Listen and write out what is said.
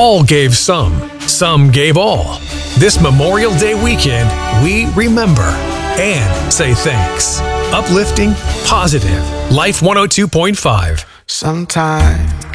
All gave some gave all. This Memorial Day weekend, we remember and say thanks. Uplifting, positive. Life 102.5. Sometimes